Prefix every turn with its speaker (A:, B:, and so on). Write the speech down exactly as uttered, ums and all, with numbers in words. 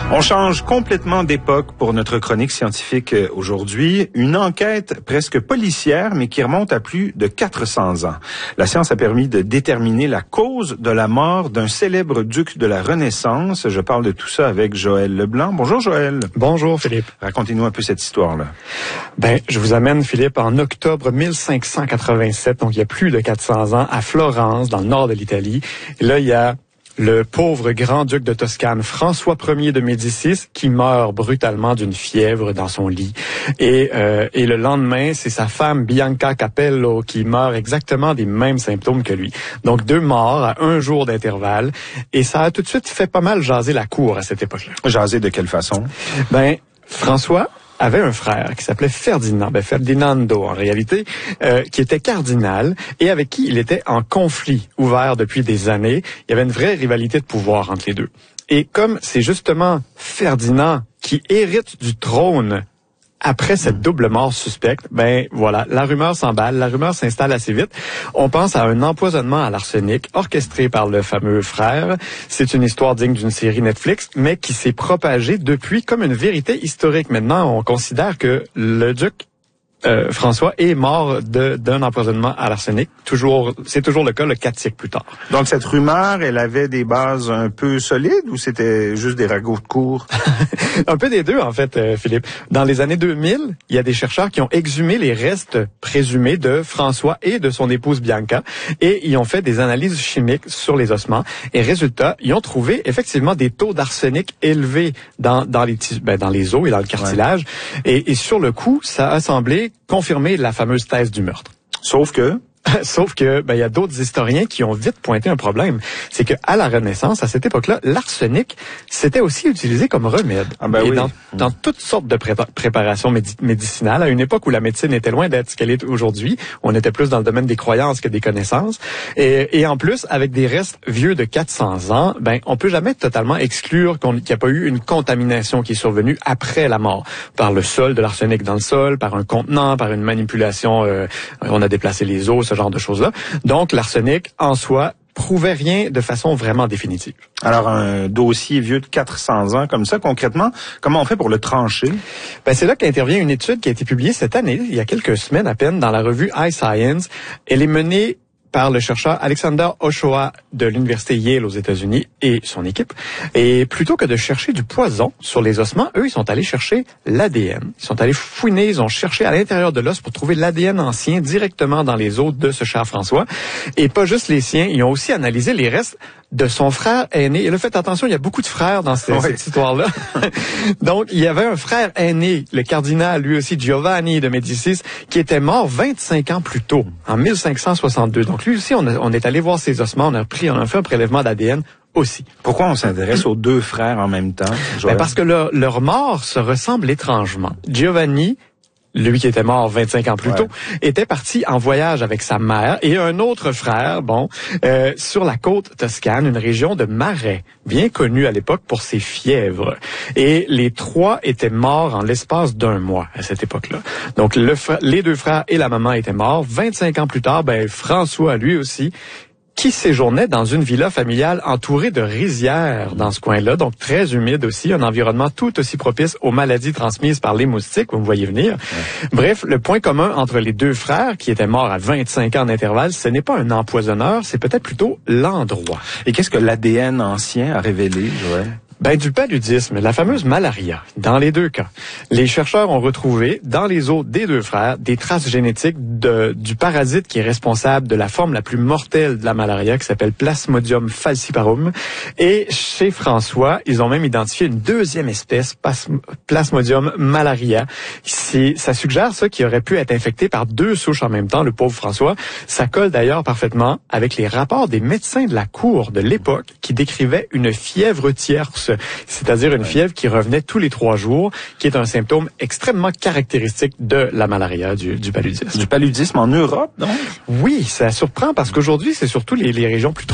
A: On change complètement d'époque pour notre chronique scientifique aujourd'hui. Une enquête presque policière, mais qui remonte à plus de quatre cents ans. La science a permis de déterminer la cause de la mort d'un célèbre duc de la Renaissance. Je parle de tout ça avec Joël Leblanc. Bonjour Joël.
B: Bonjour Philippe.
A: Racontez-nous un peu cette histoire-là.
B: Ben, je vous amène Philippe en octobre mille cinq cent quatre-vingt-sept, donc il y a plus de quatre cents ans, à Florence, dans le nord de l'Italie. Et là, il y a le pauvre grand-duc de Toscane, François Ier de Médicis, qui meurt brutalement d'une fièvre dans son lit. Et, euh, et le lendemain, c'est sa femme Bianca Capello qui meurt exactement des mêmes symptômes que lui. Donc deux morts à un jour d'intervalle. Et ça a tout de suite fait pas mal jaser la cour à cette époque-là.
A: Jaser de quelle façon?
B: Ben, François avait un frère qui s'appelait Ferdinand, ben Ferdinando en réalité, euh, qui était cardinal et avec qui il était en conflit ouvert depuis des années. Il y avait une vraie rivalité de pouvoir entre les deux. Et comme c'est justement Ferdinand qui hérite du trône après cette double mort suspecte, ben voilà, la rumeur s'emballe, la rumeur s'installe assez vite. On pense à un empoisonnement à l'arsenic orchestré par le fameux frère. C'est une histoire digne d'une série Netflix, mais qui s'est propagée depuis comme une vérité historique. Maintenant, on considère que le duc Euh, François est mort de, d'un empoisonnement à l'arsenic. Toujours, c'est toujours le cas, le quatre siècles plus tard.
A: Donc cette rumeur, elle avait des bases un peu solides ou c'était juste des ragots de cour?
B: Un peu des deux, en fait, euh, Philippe. Dans les années deux mille, il y a des chercheurs qui ont exhumé les restes présumés de François et de son épouse Bianca et ils ont fait des analyses chimiques sur les ossements. Et résultat, ils ont trouvé effectivement des taux d'arsenic élevés dans, dans, les, ben, dans les os et dans le cartilage. Ouais. Et, et sur le coup, ça a semblé confirmer la fameuse thèse du meurtre.
A: Sauf que...
B: Sauf que ben il y a d'autres historiens qui ont vite pointé un problème, c'est que à la Renaissance, à cette époque-là, l'arsenic c'était aussi utilisé comme remède.
A: Ah ben
B: et
A: oui.
B: dans, dans toutes sortes de prépa- préparations médi- médicinales, à une époque où la médecine était loin d'être ce qu'elle est aujourd'hui, on était plus dans le domaine des croyances que des connaissances. Et, et en plus, avec des restes vieux de quatre cents ans, ben on peut jamais totalement exclure qu'on, qu'il n'y a pas eu une contamination qui est survenue après la mort, par le sol, de l'arsenic dans le sol, par un contenant, par une manipulation, euh, on a déplacé les os, ce genre de choses-là. Donc, l'arsenic, en soi, prouvait rien de façon vraiment définitive.
A: Alors, un dossier vieux de quatre cents ans comme ça, concrètement, comment on fait pour le trancher?
B: Ben, c'est là qu'intervient une étude qui a été publiée cette année, il y a quelques semaines à peine, dans la revue iScience. Elle est menée par le chercheur Alexander Ochoa de l'université Yale aux États-Unis et son équipe. Et plutôt que de chercher du poison sur les ossements, eux, ils sont allés chercher l'A D N. Ils sont allés fouiner, ils ont cherché à l'intérieur de l'os pour trouver l'A D N ancien directement dans les os de ce cher François. Et pas juste les siens, ils ont aussi analysé les restes de son frère aîné. Et là, faites attention, il y a beaucoup de frères dans cette, oui. cette histoire-là. Donc, il y avait un frère aîné, le cardinal, lui aussi, Giovanni de Médicis, qui était mort vingt-cinq ans plus tôt, en mille cinq cent soixante-deux. Donc, lui aussi, on, a, on est allé voir ses ossements, on a pris, on a fait un prélèvement d'A D N aussi.
A: Pourquoi on s'intéresse aux deux frères en même temps?
B: Ben parce que leur, leur mort se ressemble étrangement. Giovanni, lui qui était mort vingt-cinq ans plus ouais. tôt, était parti en voyage avec sa mère et un autre frère, bon, euh, sur la côte toscane, une région de marais, bien connue à l'époque pour ses fièvres. Et les trois étaient morts en l'espace d'un mois à cette époque-là. Donc le, les deux frères et la maman étaient morts. vingt-cinq ans plus tard, ben François, lui aussi, qui séjournait dans une villa familiale entourée de rizières dans ce coin-là, donc très humide aussi, un environnement tout aussi propice aux maladies transmises par les moustiques, vous me voyez venir. Ouais. Bref, le point commun entre les deux frères, qui étaient morts à vingt-cinq ans d'intervalle, ce n'est pas un empoisonneur, c'est peut-être plutôt l'endroit.
A: Et qu'est-ce que l'A D N ancien a révélé, Joël?
B: Ben, du paludisme, la fameuse malaria, dans les deux cas. Les chercheurs ont retrouvé, dans les os des deux frères, des traces génétiques de, du parasite qui est responsable de la forme la plus mortelle de la malaria, qui s'appelle Plasmodium falciparum. Et chez François, ils ont même identifié une deuxième espèce, Plasmodium malaria. C'est, ça suggère ça qu'il aurait pu être infecté par deux souches en même temps, le pauvre François. Ça colle d'ailleurs parfaitement avec les rapports des médecins de la cour de l'époque qui décrivaient une fièvre tierce, c'est-à-dire une fièvre qui revenait tous les trois jours, qui est un symptôme extrêmement caractéristique de la malaria, du, du paludisme.
A: Du paludisme en Europe, donc?
B: Oui, ça surprend parce qu'aujourd'hui, c'est surtout les, les régions plus